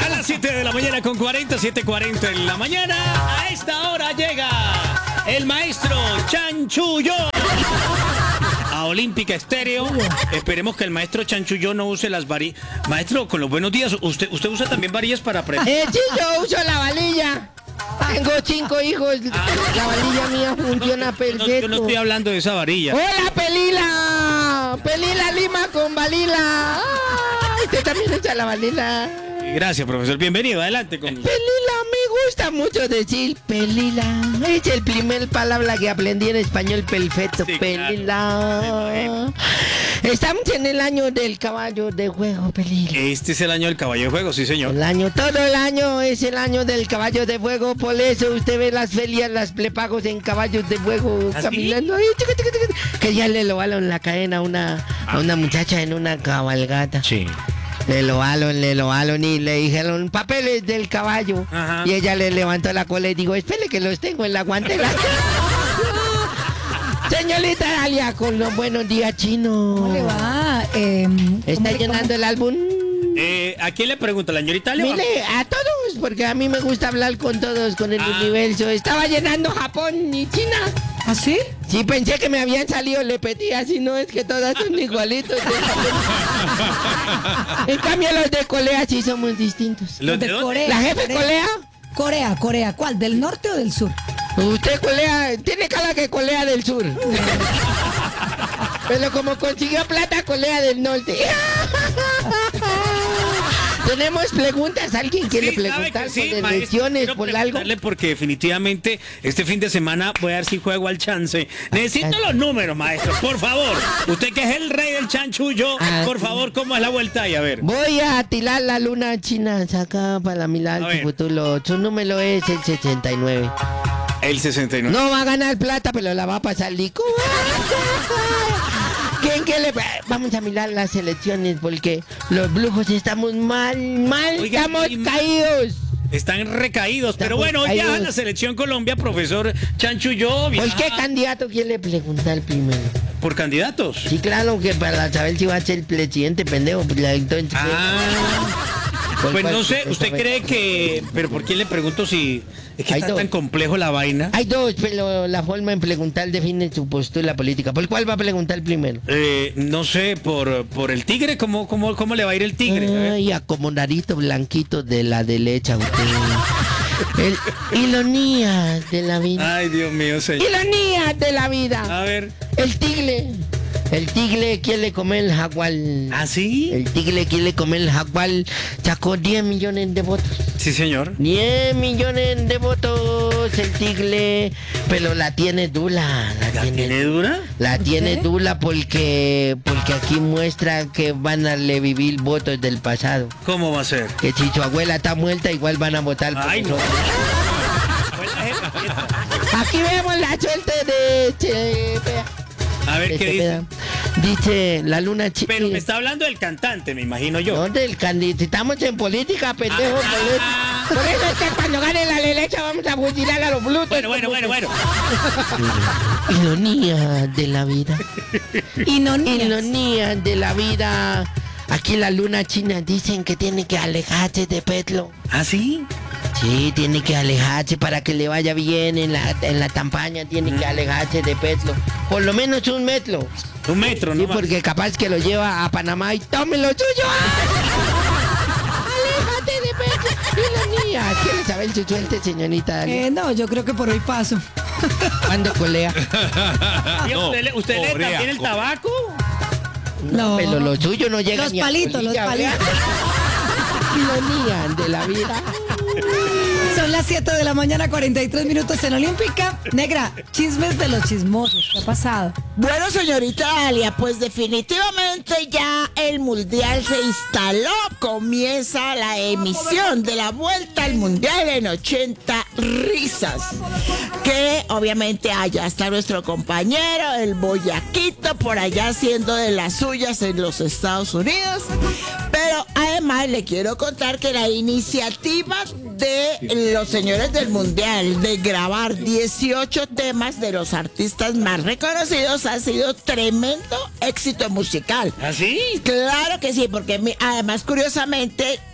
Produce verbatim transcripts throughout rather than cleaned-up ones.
las siete de la mañana con cuarenta, siete cuarenta en la mañana. A esta hora llega el maestro Chanchullo a Olímpica Estéreo. Esperemos que el maestro Chanchullo no use las varillas. Maestro, con los buenos días, ¿usted, usted usa también varillas para aprender? Eh, sí, yo uso la valilla. Tengo cinco hijos. Ah, la varilla mía funciona no, perfecto. No, yo no estoy hablando de esa varilla. ¡Hola, Pelila! Pelila Lima con Valila. ¡Ay! Usted también echa la Valila. Gracias, profesor. Bienvenido. Adelante con... Pelila, me gusta mucho decir Pelila. Es el primer palabra que aprendí en español perfecto. Sí, Pelila. Claro. Estamos en el año del caballo de juego, Pelila. Este es el año del caballo de juego, sí, señor. El año, todo el año es el año del caballo de fuego. Por eso usted ve las ferias, las plepagos en caballos de fuego. ¿Ah, caminando ahí. Chica, chica, chica, que ya le lo valaron la cadena a una, a una muchacha en una cabalgata. Sí. Le lo valaron, le lo valaron y le dijeron papeles del caballo. Ajá. Y ella le levantó la cola y dijo, espere que los tengo en la guantera. Señorita Dalia, con los buenos días chinos. ¿Cómo le va? Eh, ¿Está llenando cómo? el álbum? Eh, ¿A quién le pregunta, la señorita Dalia? Mire, a todos, porque a mí me gusta hablar con todos, con el ah. universo. Estaba llenando Japón y China. ¿Ah, sí? Sí, pensé que me habían salido lepetías, y no es que todas son igualitos. En cambio, los de Corea sí somos distintos. ¿Los de Corea? ¿La jefe Corea? Corea? Corea, Corea. ¿Cuál? ¿Del norte o del sur? Usted Corea, tiene cara que Corea del sur. Pero como consiguió plata, Corea del norte. Tenemos preguntas, ¿alguien quiere sí, preguntar sí, por elecciones, por algo? Porque definitivamente este fin de semana voy a ver si juego al chance. Necesito los números, maestro, por favor. Usted que es el rey del chanchullo, ah, por favor, ¿cómo es la vuelta ahí? A ver. Voy a tirar la luna china, saca para la milagro futuro. Su número es el sesenta y nueve. El sesenta y nueve. No va a ganar plata, pero la va a pasar lico. ¿Quién que le... Vamos a mirar las elecciones porque los brujos estamos mal, mal, Oiga, estamos y... caídos. Están recaídos, estamos pero bueno, hoy ya la selección Colombia, profesor Chanchullo. ¿Por qué candidato quiere preguntar primero? ¿Por candidatos? Sí, claro, que para saber si va a ser el presidente, pendejo. Entonces, ah... Pues no sé, ¿usted cree que...? Pero ¿por qué le pregunto si es que está tan complejo la vaina? Hay dos, pero la forma en preguntar define su postura política. ¿Por cuál va a preguntar primero? Eh, no sé, por, por el tigre, ¿cómo, cómo, ¿cómo le va a ir el tigre? Ay, acomodadito, blanquito de la derecha, usted. El, ironía de la vida. Ay, Dios mío, señor. Ironía de la vida. A ver. El tigre. El tigre quiere comer el jaguar. ¿Ah, sí? El tigre quiere comer el jaguar. Sacó diez millones de votos. Sí, señor. diez millones de votos el tigre. Pero la tiene dura. ¿La, ¿La tiene, tiene dura? La ¿Por tiene qué? dura porque, porque aquí muestra que van a revivir votos del pasado. ¿Cómo va a ser? Que si su abuela está muerta, igual van a votar por Ay, no. Aquí vemos la suerte de Chepea. A ver, ¿qué dice? Dice la luna china. Pero me está hablando del cantante, me imagino yo. No, del candidato. Estamos en política, pendejo. Ah, por, eso, por eso es que cuando gane la derecha vamos a fusilar a los blutos. Bueno, bueno, bueno, bueno. Ironía de la vida. Ironías. Ironía de la vida. Aquí la luna china dicen que tiene que alejarse de Petlo. ¿Ah, sí? Sí, tiene que alejarse para que le vaya bien en la, en la campaña, tiene mm. que alejarse de Petlo. Por lo menos un metro. Un metro, ¿no? Sí, porque capaz que lo lleva a Panamá y tome lo suyo. ¡Aléjate de Petlo! Ironía. ¿Quiere saber su suerte, señorita? Eh, no, yo creo que por hoy paso. ¿Cuándo colea? No, ¿Usted, usted lee también el tabaco? No, pero lo suyo no llega los ni a palitos, los palitos. Ironía de la vida. Son las siete de la mañana, cuarenta y tres minutos en Olímpica. Negra, chismes de los chismosos. ¿Qué ha pasado? Bueno, señorita Dalia, pues definitivamente ya el Mundial se instaló. Comienza la emisión de la Vuelta al Mundial en ochenta risas. Que obviamente allá está nuestro compañero, el Boyaquito, por allá haciendo de las suyas en los Estados Unidos. Pero además le quiero contar que la iniciativa de los señores del Mundial de grabar dieciocho temas de los artistas más reconocidos ha sido tremendo éxito musical. ¿Ah, sí? Claro que sí, porque además curiosamente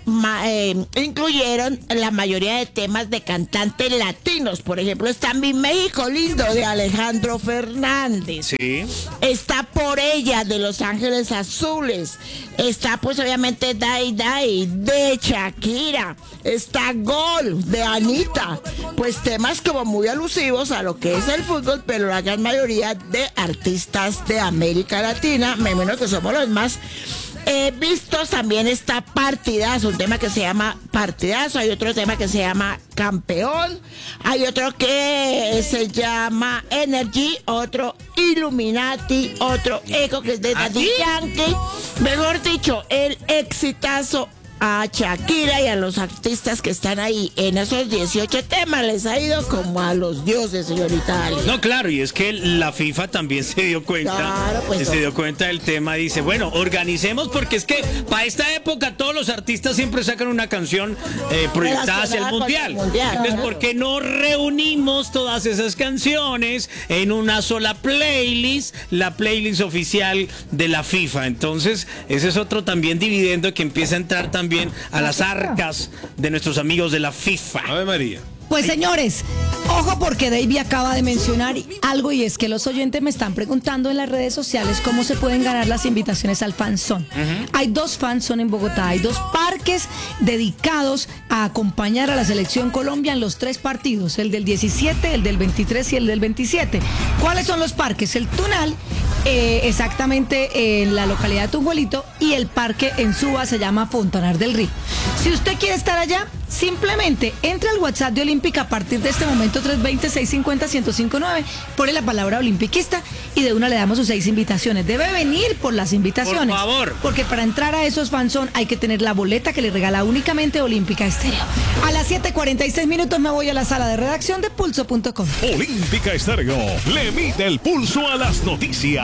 ma, eh, incluyeron la mayoría de temas de cantantes latinos. Por ejemplo, está Mi México Lindo de Alejandro Fernández. Sí. Está Por Ella de Los Ángeles Azules. Está pues obviamente Dai Dai de Shakira. Está Gol de Anita. Pues temas como muy alusivos a lo que es el fútbol, pero la gran mayoría de artistas de América Latina, me imagino que somos los más eh, vistos. También está Partidazo, un tema que se llama Partidazo. Hay otro tema que se llama Campeón. Hay otro que se llama Energy, otro Illuminati, otro Eco, que es de Daddy Yankee. Mejor dicho, el exitazo a Shakira y a los artistas que están ahí en esos dieciocho temas les ha ido como a los dioses, señorita Ali. No, claro, y es que la FIFA también se dio cuenta, Claro, pues, se dio cuenta del tema, dice, bueno, organicemos, porque es que para esta época todos los artistas siempre sacan una canción eh, proyectada hacia el Relacionada con mundial. el mundial, Entonces, claro. ¿por qué no reunimos todas esas canciones en una sola playlist, la playlist oficial de la FIFA? Entonces, ese es otro también dividendo que empieza a entrar también a las arcas de nuestros amigos de la FIFA. Ave María. Pues señores, ojo porque Davey acaba de mencionar algo, y es que los oyentes me están preguntando en las redes sociales cómo se pueden ganar las invitaciones al FanZone. Uh-huh. Hay dos FanZone en Bogotá, hay dos parques dedicados a acompañar a la selección Colombia en los tres partidos, el del diecisiete, el del veintitrés y el del veintisiete. ¿Cuáles son los parques? El Tunal, eh, exactamente en la localidad de Tunjuelito, y el parque en Suba se llama Fontanar del Río. Si usted quiere estar allá, simplemente entre al WhatsApp de Olímpica a partir de este momento, tres dos cero, seis cinco cero, uno cero cinco nueve, pone la palabra olimpiquista y de una le damos sus seis invitaciones. Debe venir por las invitaciones. Por favor. Porque para entrar a esos FanZone hay que tener la boleta que le regala únicamente Olímpica Estéreo. A las siete cuarenta y seis minutos me voy a la sala de redacción de pulso punto com. Olímpica Estéreo le mide el pulso a las noticias.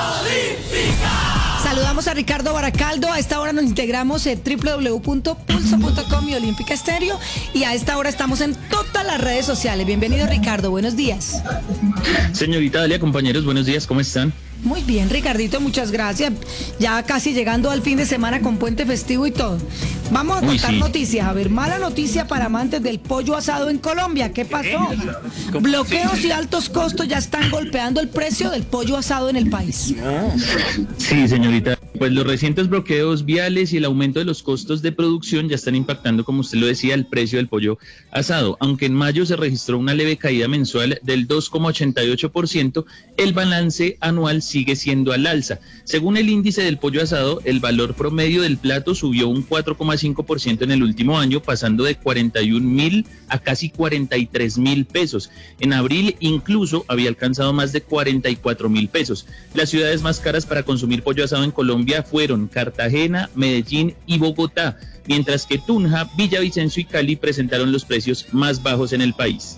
¡Olímpica! Saludamos a Ricardo Baracaldo. A esta hora nos integramos en doble u doble u doble u punto pulso punto com y Olímpica Estéreo. Y a esta hora estamos en todas las redes sociales. Bienvenido, Ricardo. Buenos días. Señorita Dalia, compañeros, buenos días. ¿Cómo están? Muy bien, Ricardito, muchas gracias. Ya casi llegando al fin de semana con puente festivo y todo. Vamos a Uy, contar sí. noticias. A ver, mala noticia para amantes del pollo asado en Colombia. ¿Qué pasó? Bloqueos y altos costos ya están golpeando el precio del pollo asado en el país. Sí, señorita. Pues los recientes bloqueos viales y el aumento de los costos de producción ya están impactando, como usted lo decía, el precio del pollo asado. Aunque en mayo se registró una leve caída mensual del dos coma ochenta y ocho por ciento, el balance anual sigue siendo al alza. Según el índice del pollo asado, el valor promedio del plato subió un cuatro coma cinco por ciento en el último año, pasando de cuarenta y un mil a casi cuarenta y tres mil pesos. En abril incluso había alcanzado más de cuarenta y cuatro mil pesos. Las ciudades más caras para consumir pollo asado en Colombia fueron Cartagena, Medellín y Bogotá, mientras que Tunja, Villavicencio y Cali presentaron los precios más bajos en el país.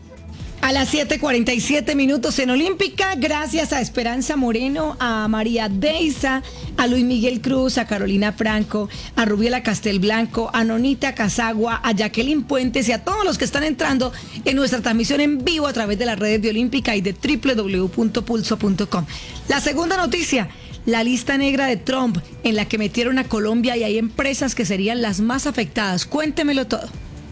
A las siete cuarenta y siete minutos en Olímpica, gracias a Esperanza Moreno, a María Deisa, a Luis Miguel Cruz, a Carolina Franco, a Rubiela Castelblanco, a Nonita Casagua, a Jacqueline Puentes y a todos los que están entrando en nuestra transmisión en vivo a través de las redes de Olímpica y de doble u doble u doble u punto pulso punto com. La segunda noticia: la lista negra de Trump, en la que metieron a Colombia, y hay empresas que serían las más afectadas. Cuéntemelo todo.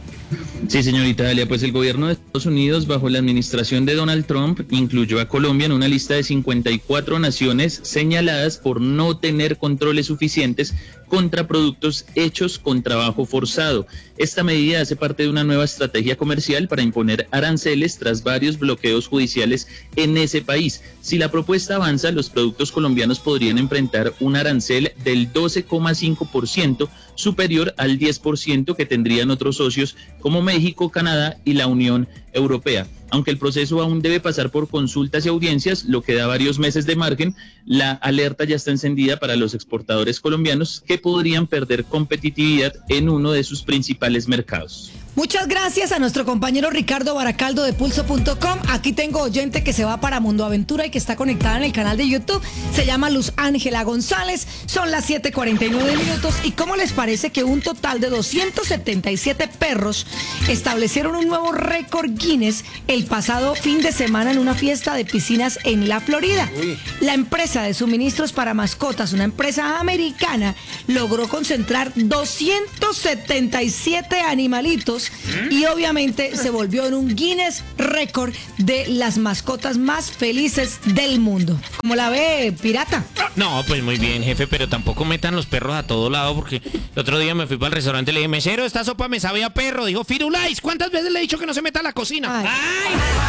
Sí, señorita Dalia, pues el gobierno de Estados Unidos, bajo la administración de Donald Trump, incluyó a Colombia en una lista de cincuenta y cuatro naciones señaladas por no tener controles suficientes contra productos hechos con trabajo forzado. Esta medida hace parte de una nueva estrategia comercial para imponer aranceles tras varios bloqueos judiciales en ese país. Si la propuesta avanza, los productos colombianos podrían enfrentar un arancel del doce coma cinco por ciento, superior al diez por ciento que tendrían otros socios como México, Canadá y la Unión Europea. Aunque el proceso aún debe pasar por consultas y audiencias, lo que da varios meses de margen, la alerta ya está encendida para los exportadores colombianos, que podrían perder competitividad en uno de sus principales mercados. Muchas gracias a nuestro compañero Ricardo Baracaldo de pulso punto com. Aquí tengo oyente que se va para Mundo Aventura y que está conectada en el canal de YouTube. Se llama Luz Ángela González. Son las siete cuarenta y nueve minutos. ¿Y cómo les parece que un total de doscientos setenta y siete perros establecieron un nuevo récord Guinness el pasado fin de semana en una fiesta de piscinas en la Florida? Uy. La empresa de suministros para mascotas, una empresa americana, logró concentrar doscientos setenta y siete animalitos y obviamente se volvió en un Guinness récord de las mascotas más felices del mundo. ¿Cómo la ve, pirata? No, pues muy bien, jefe, pero tampoco metan los perros a todo lado, porque el otro día me fui para el restaurante y le dije, mesero, esta sopa me sabe a perro. Dijo, Firulais, ¿cuántas veces le he dicho que no se meta a la cocina? Ay. ¡Ay!